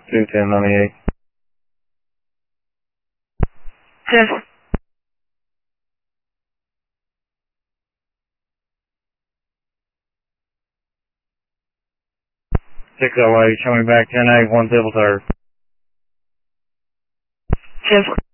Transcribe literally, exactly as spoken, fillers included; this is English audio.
two ten ninety-eight. Yes. six oh eight, show me back ten eight, one double third. Yes.